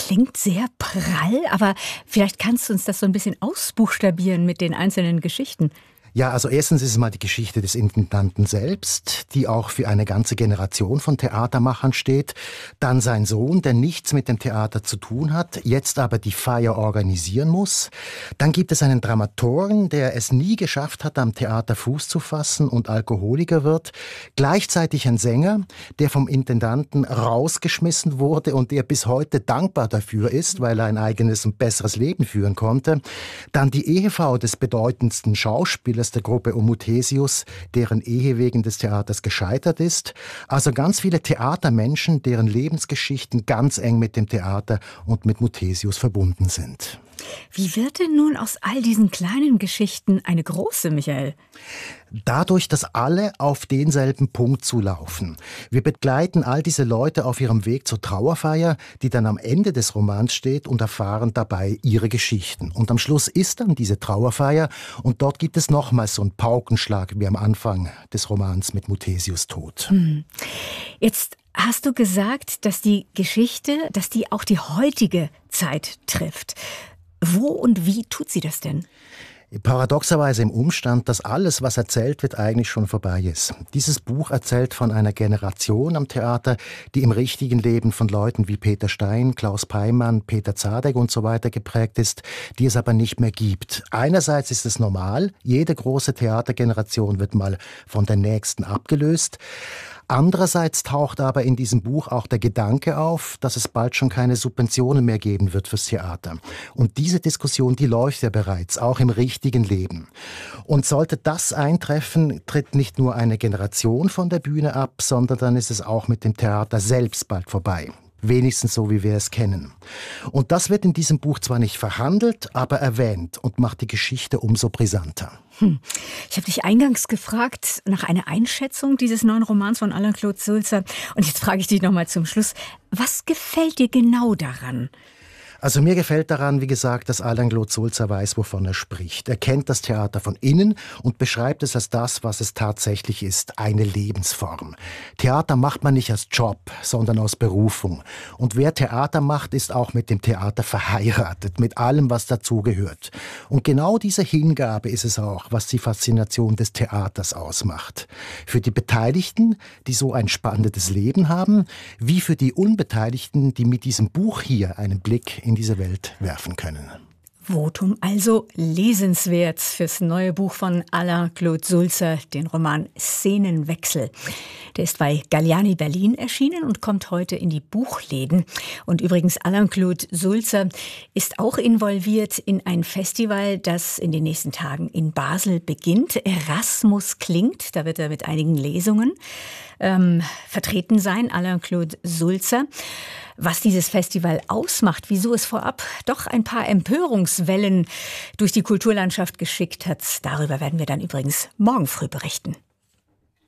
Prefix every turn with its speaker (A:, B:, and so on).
A: klingt sehr prall, aber vielleicht kannst du uns das so ein bisschen ausbuchstabieren mit den einzelnen Geschichten.
B: Ja, also erstens ist es mal die Geschichte des Intendanten selbst, die auch für eine ganze Generation von Theatermachern steht. Dann sein Sohn, der nichts mit dem Theater zu tun hat, jetzt aber die Feier organisieren muss. Dann gibt es einen Dramaturgen, der es nie geschafft hat, am Theater Fuß zu fassen und Alkoholiker wird. Gleichzeitig ein Sänger, der vom Intendanten rausgeschmissen wurde und der bis heute dankbar dafür ist, weil er ein eigenes und besseres Leben führen konnte. Dann die Ehefrau des bedeutendsten Schauspielers der Gruppe um Muthesius, deren Ehe wegen des Theaters gescheitert ist. Also ganz viele Theatermenschen, deren Lebensgeschichten ganz eng mit dem Theater und mit Muthesius verbunden sind.
A: Wie wird denn nun aus all diesen kleinen Geschichten eine große, Michael?
B: Dadurch, dass alle auf denselben Punkt zulaufen. Wir begleiten all diese Leute auf ihrem Weg zur Trauerfeier, die dann am Ende des Romans steht, und erfahren dabei ihre Geschichten. Und am Schluss ist dann diese Trauerfeier und dort gibt es nochmals so einen Paukenschlag wie am Anfang des Romans mit Muthesius Tod.
A: Jetzt hast du gesagt, dass die Geschichte, dass die auch die heutige Zeit trifft. Wo und wie tut sie das denn?
B: Paradoxerweise im Umstand, dass alles, was erzählt wird, eigentlich schon vorbei ist. Dieses Buch erzählt von einer Generation am Theater, die im richtigen Leben von Leuten wie Peter Stein, Klaus Peimann, Peter Zadek und so weiter geprägt ist, die es aber nicht mehr gibt. Einerseits ist es normal, jede große Theatergeneration wird mal von der nächsten abgelöst. Andererseits taucht aber in diesem Buch auch der Gedanke auf, dass es bald schon keine Subventionen mehr geben wird fürs Theater. Und diese Diskussion, die läuft ja bereits, auch im richtigen Leben. Und sollte das eintreffen, tritt nicht nur eine Generation von der Bühne ab, sondern dann ist es auch mit dem Theater selbst bald vorbei. Wenigstens so, wie wir es kennen. Und das wird in diesem Buch zwar nicht verhandelt, aber erwähnt und macht die Geschichte umso brisanter.
A: Ich habe dich eingangs gefragt nach einer Einschätzung dieses neuen Romans von Alain-Claude Sulzer. Und jetzt frage ich dich nochmal zum Schluss, was gefällt dir genau daran?
B: Also mir gefällt daran, wie gesagt, dass Alain-Claude Sulzer weiß, wovon er spricht. Er kennt das Theater von innen und beschreibt es als das, was es tatsächlich ist, eine Lebensform. Theater macht man nicht als Job, sondern aus Berufung. Und wer Theater macht, ist auch mit dem Theater verheiratet, mit allem, was dazugehört. Und genau diese Hingabe ist es auch, was die Faszination des Theaters ausmacht. Für die Beteiligten, die so ein spannendes Leben haben, wie für die Unbeteiligten, die mit diesem Buch hier einen Blick in diese Welt werfen können.
A: Votum also lesenswert fürs neue Buch von Alain-Claude Sulzer, den Roman Szenenwechsel. Der ist bei Galliani Berlin erschienen und kommt heute in die Buchläden. Und übrigens, Alain-Claude Sulzer ist auch involviert in ein Festival, das in den nächsten Tagen in Basel beginnt. Erasmus klingt, da wird er mit einigen Lesungen vertreten sein, Alain-Claude Sulzer. Was dieses Festival ausmacht, wieso es vorab doch ein paar Empörungswellen durch die Kulturlandschaft geschickt hat, darüber werden wir dann übrigens morgen früh berichten.